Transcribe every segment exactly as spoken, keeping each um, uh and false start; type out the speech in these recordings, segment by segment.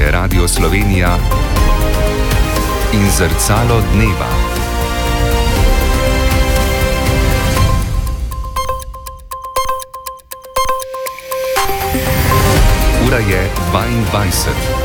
je Radio Slovenija in Zrcalo dneva. Ura je dvaindvajset.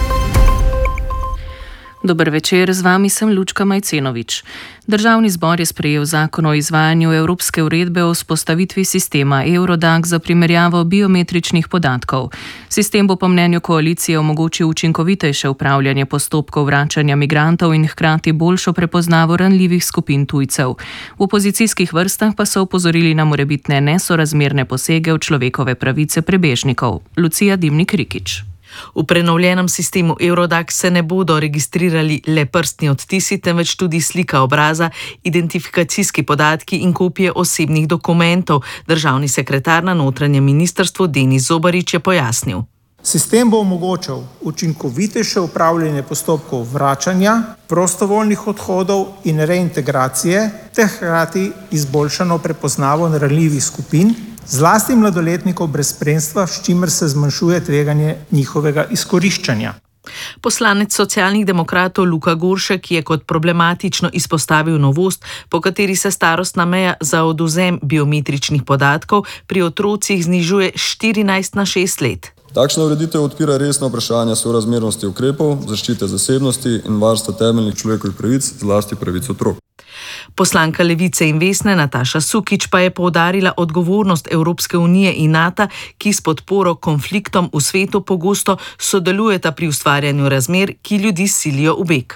Dober večer, z vami sem Lučka Majcenovič. Državni zbor je sprejel zakon o izvajanju Evropske uredbe o vzpostavitvi sistema Eurodac za primerjavo biometričnih podatkov. Sistem bo po mnenju koalicije omogočil učinkovitejše upravljanje postopkov vračanja migrantov in hkrati boljšo prepoznavo ranljivih skupin tujcev. V opozicijskih vrstah pa so opozorili na morebitne nesorazmerne posege v človekove pravice prebežnikov. Lucija Dimnik-Rikič. V prenovljenem sistemu Eurodac se ne bodo registrirali le prstni odtisi, temveč tudi slika obraza, identifikacijski podatki in kopije osebnih dokumentov. Državni sekretar na notranjem ministrstvu Denis Zobarič je pojasnil. Sistem bo omogočal učinkovitejše upravljanje postopkov vračanja, prostovoljnih odhodov in reintegracije, ter hkrati izboljšano prepoznavo ranljivih skupin, zlasti mladoletnikov brez spremstva, s čimer se zmanjšuje tveganje njihovega izkoriščanja. Poslanec Socialnih demokratov Luka Goršek je kot problematično izpostavil novost, po kateri se starostna meja za odvzem biometričnih podatkov pri otrocih znižuje štirinajst na šest let. Takšna ureditev odpira resna vprašanja sorazmernosti ukrepov, zaščite zasebnosti in varstva temeljnih človekovih pravic, zlasti pravic otrok. Poslanka Levice in Vesne Nataša Sukič pa je poudarila odgovornost Evropske unije in NATO, ki s podporo konfliktom v svetu pogosto sodelujeta pri ustvarjanju razmer, ki ljudi silijo v beg.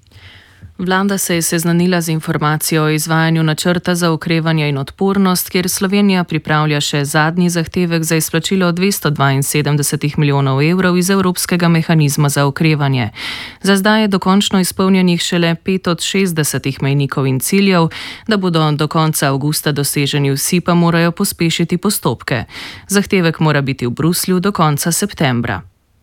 Vlada se je seznanila z informacijo o izvajanju načrta za okrevanje in odpornost, kjer Slovenija pripravlja še zadnji zahtevek za izplačilo dvesto dvainsedemdeset milijonov evrov iz Evropskega mehanizma za okrevanje. Za zdaj je dokončno izpolnjenih šele pet od šestdesetih mejnikov in ciljev, da bodo do konca avgusta doseženi vsi, pa morajo pospešiti postopke. Zahtevek mora biti v Bruslju do konca septembra.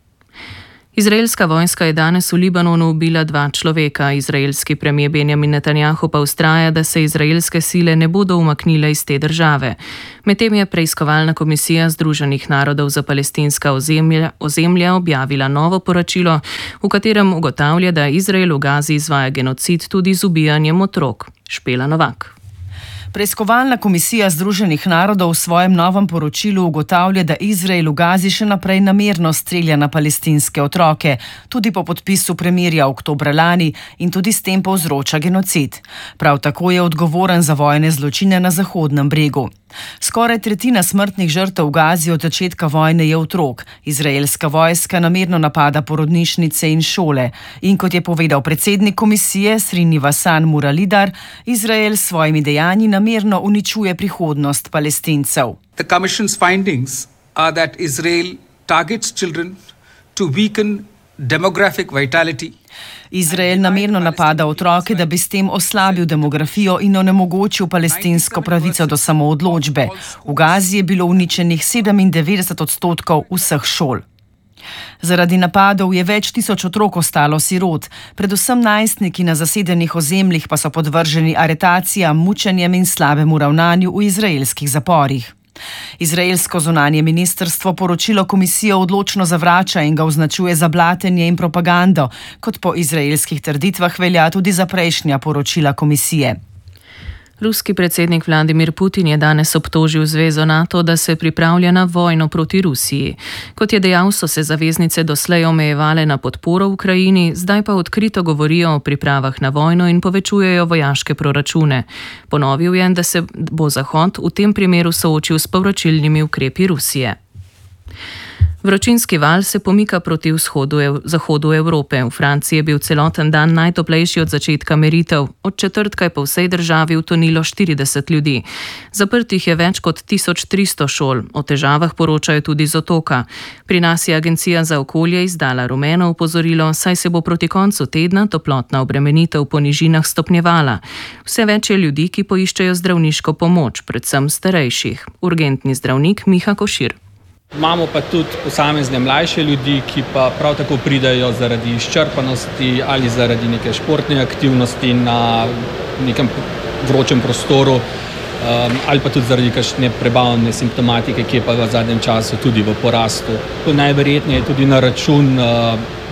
Izraelska vojska je danes v Libanonu ubila dva človeka. Izraelski premier Benjamin Netanjahu pa vztraja, da se izraelske sile ne bodo umaknile iz te države. Medtem je preiskovalna komisija Združenih narodov za palestinska ozemlja, ozemlja objavila novo poročilo, v katerem ugotavlja, da Izrael v Gazi izvaja genocid tudi z ubijanjem otrok. Špela Novak. Preiskovalna komisija Združenih narodov v svojem novem poročilu ugotavlja, da Izrael v Gazi še naprej namerno strelja na palestinske otroke, tudi po podpisu premirja oktobra lani, in tudi s tem povzroča genocid. Prav tako je odgovoren za vojne zločine na Zahodnem bregu. Skoraj tretjina smrtnih žrtev v Gazi od začetka vojne je otrok. Izraelska vojska namerno napada porodnišnice in šole. In kot je povedal predsednik komisije Srinivasan Muralidhar, Izrael s svojimi dejanji namerno uničuje prihodnost Palestincev. The Commission's findings are that Israel targets children to weaken demographic vitality. Izrael namerno napada otroke, da bi s tem oslabil demografijo in onemogočil palestinsko pravico do samoodločbe. V Gazi je bilo uničenih sedemindevetdeset odstotkov vseh šol. Zaradi napadov je več tisoč otrok ostalo sirot, predvsem najstniki na zasedenih ozemljih pa so podvrženi aretacijam, mučenjem in slabemu ravnanju v izraelskih zaporih. Izraelsko zunanje ministrstvo poročilo komisijo odločno zavrača in ga označuje za blatenje in propagando, kot po izraelskih trditvah velja tudi za prejšnja poročila komisije. Ruski predsednik Vladimir Putin je danes obtožil zvezo NATO, da se pripravlja na vojno proti Rusiji. Kot je dejal, so se zaveznice doslej omejevale na podporo Ukrajini, zdaj pa odkrito govorijo o pripravah na vojno in povečujejo vojaške proračune. Ponovil je, da se bo Zahod v tem primeru soočil s povračilnimi ukrepi Rusije. Vročinski val se pomika proti vzhodu, zahodu Evrope. V Franciji je bil celoten dan najtoplejši od začetka meritev. Od četrtka je po vsej državi utonilo štirideset ljudi. Zaprtih je več kot tisoč tristo šol. O težavah poročajo tudi z otoka. Pri nas je Agencija za okolje izdala rumeno opozorilo, saj se bo proti koncu tedna toplotna obremenitev po nižinah stopnjevala. Vse več je ljudi, ki poiščejo zdravniško pomoč, predvsem starejših. Urgentni zdravnik Miha Košir. Imamo pa tudi posamezne mlajše ljudi, ki pa prav tako pridajo zaradi izčrpanosti ali zaradi neke športne aktivnosti na nekem vročem prostoru ali pa tudi zaradi kakšne prebavne simptomatike, ki je pa v zadnjem času tudi v porastu. Najverjetneje tudi na račun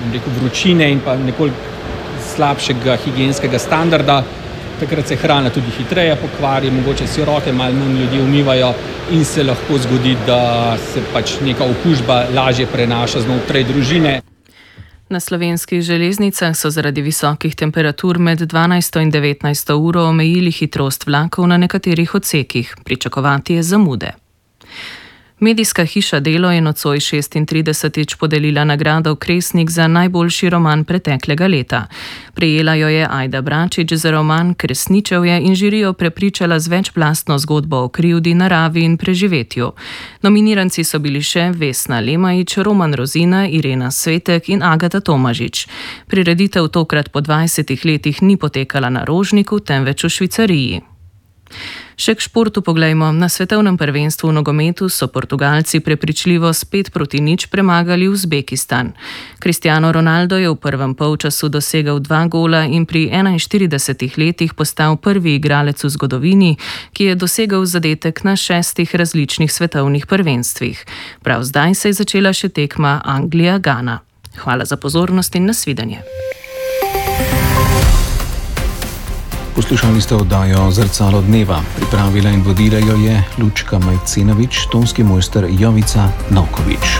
rekel, vročine in pa nekoliko slabšega higienskega standarda. Takrat se hrana tudi hitreje pokvari, mogoče si roke malo manj ljudi umivajo in se lahko zgodi, da se pač neka okužba lažje prenaša znotraj družine. Na slovenskih železnicah so zaradi visokih temperatur med dvanajsto in devetnajsto uro omejili hitrost vlakov na nekaterih odsekih. Pričakovati je zamude. Medijska hiša Delo je nocoj šestintridesetič podelila nagrado Kresnik za najboljši roman preteklega leta. Prejela jo je Ajda Bračič za roman Kresničevje in žirijo prepričala z večplastno zgodbo o krivdi, naravi in preživetju. Nominiranci so bili še Vesna Lemajič, Roman Rozina, Irena Svetek in Agata Tomažič. Prireditev tokrat po dvajsetih letih ni potekala na Rožniku, temveč v Švicariji. Še k športu poglejmo. Na svetovnem prvenstvu v nogometu so Portugalci prepričljivo spet proti nič premagali Uzbekistan. Cristiano Ronaldo je v prvem polčasu dosegel dva gola in pri enainštiridesetih letih postal prvi igralec v zgodovini, ki je dosegel zadetek na šestih različnih svetovnih prvenstvih. Prav zdaj se je začela še tekma Anglija-Gana. Hvala za pozornost in nasvidenje. Poslušali ste oddajo Zrcalo dneva. Pripravila in vodila jo je Lučka Majcenovič, tonski mojster Jovica Novkovič.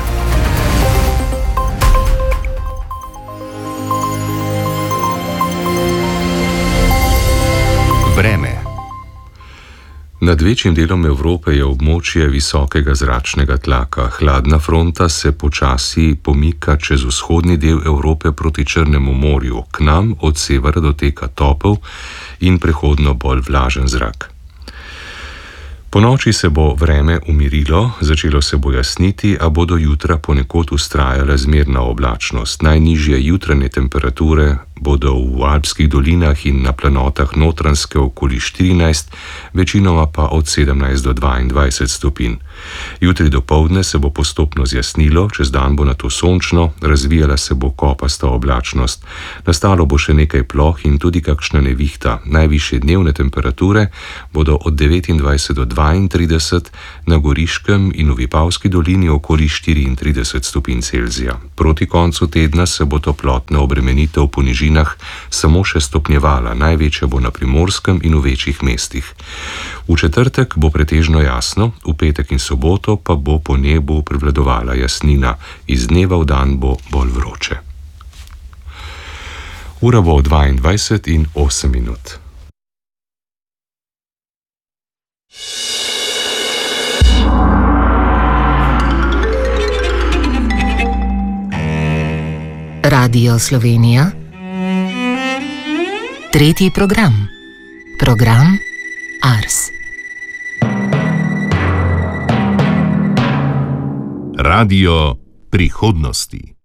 Vreme. Nad večjim delom Evrope je območje visokega zračnega tlaka. Hladna fronta se počasi pomika čez vzhodni del Evrope proti Črnemu morju. K nam od severa doteka topel in prehodno bolj vlažen zrak. Po noči se bo vreme umirilo, začelo se bo jasniti, a bo do jutra ponekod vztrajala zmerna oblačnost. Najnižje jutranje temperature bodo v alpskih dolinah in na planotah Notranjske okoli štirinajst, večinoma pa od sedemnajst do dvaindvajset stopinj. Jutri dopoldne se bo postopno zjasnilo, čez dan bo nato sončno, razvijala se bo kopasta oblačnost. Nastalo bo še nekaj ploh in tudi kakšna nevihta. Najvišje dnevne temperature bodo od devetindvajset do dvaintrideset, na Goriškem in v Vipavski dolini okoli štiriintrideset stopinj Celzija. Proti koncu tedna se bo toplotna obremenitev po nižinah samo še stopnjevala, največja bo na Primorskem in v večjih mestih. V četrtek bo pretežno jasno, v petek in soboto pa bo po nebu prevladovala jasnina, iz dneva v dan bo bolj vroče. Ura bo dvaindvajset in osem minut. Radio Slovenija. Tretji program. Program Ars. Radio prihodnosti.